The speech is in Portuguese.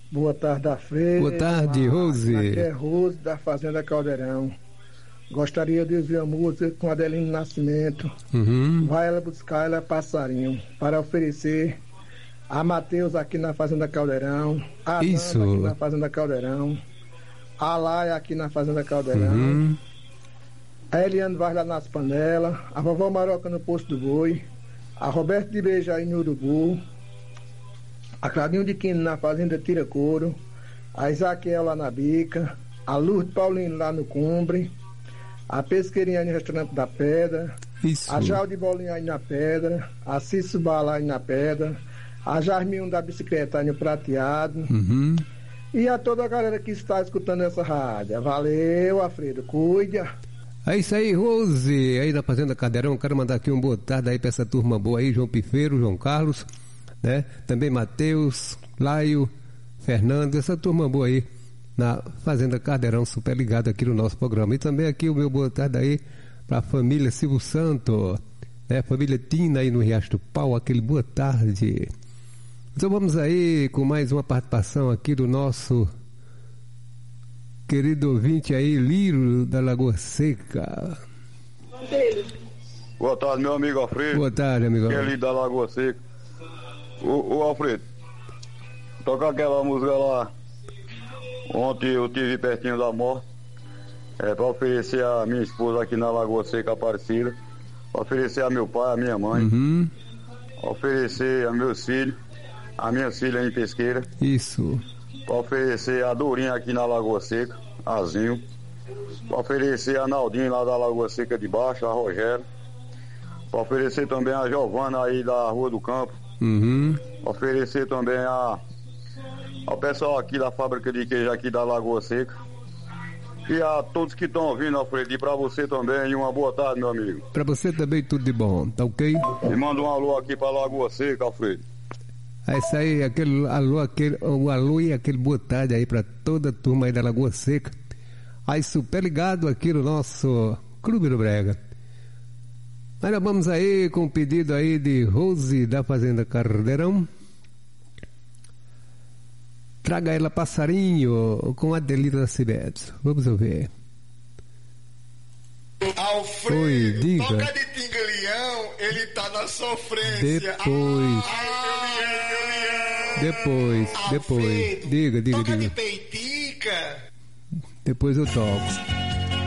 Boa tarde, Alfredo. Boa tarde, Rose. Aqui é Rose, da Fazenda Caldeirão. Gostaria de ouvir a música com Adelino Nascimento. Vai ela buscar, ela é passarinho. Para oferecer a Matheus aqui na Fazenda Caldeirão. A Isso. Nanda aqui na Fazenda Caldeirão. A Laia aqui na Fazenda Caldeirão. A Eliane Vaz lá nas panelas. A Vovó Maroca no Posto do Boi. A Roberto de Beija no Urubu. A Claudinho de Quino na Fazenda Tira Couro. A Isaquiel lá na Bica. A Lourdes Paulino lá no Cumbre. A Pesqueirinha no Restaurante da Pedra. Isso. A Jal de Bolinha aí na Pedra. A Cício Bala aí na Pedra. A Jarminho da Bicicleta aí no Prateado. E a toda a galera que está escutando essa rádio. Valeu, Alfredo. Cuida. É isso aí, Rose, aí na Fazenda Caldeirão. Quero mandar aqui uma boa tarde aí pra essa turma boa aí, João Pifeiro, João Carlos, né? Também Matheus, Laio, Fernando, essa turma boa aí na Fazenda Caldeirão, super ligado aqui no nosso programa. E também aqui o meu boa tarde aí pra família Silvio Santo, né? Família Tina aí no Riacho do Pau, aquele boa tarde. Então vamos aí com mais uma participação aqui do nosso querido ouvinte aí, Liro da Lagoa Seca. Boa tarde, meu amigo Alfredo. Boa tarde, amigo. Que é Liro da Lagoa Seca. Ô Alfredo, toca aquela música lá. Ontem eu tive pertinho da morte. Pra oferecer a minha esposa aqui na Lagoa Seca Aparecida. Pra oferecer a meu pai, a minha mãe. Oferecer a meus filhos, a minha filha em Pesqueira. Isso. Pra oferecer a Dourinha aqui na Lagoa Seca, Azinho. Pra oferecer a Naldinho lá da Lagoa Seca de Baixo, a Rogério. Pra oferecer também a Giovana aí da Rua do Campo. Pra oferecer também ao pessoal aqui da fábrica de queijo aqui da Lagoa Seca. E a todos que estão ouvindo, Alfredo, e pra você também, uma boa tarde, meu amigo. Pra você também tudo de bom, tá ok? E manda um alô aqui pra Lagoa Seca, Alfredo. É isso aí, o alô e aquele boa tarde aí pra toda a turma aí da Lagoa Seca. Aí super ligado aqui no nosso Clube do Brega. Agora vamos aí com o pedido aí de Rose da Fazenda Caldeirão. Traga ela passarinho com Adelino Nascimento. Vamos ouvir. Alfredo, oi, diga. Toca de Tingleão, ele tá na sofrência. Depois. Depois. Alfredo, Diga. Toca de Peitica. Depois eu toco.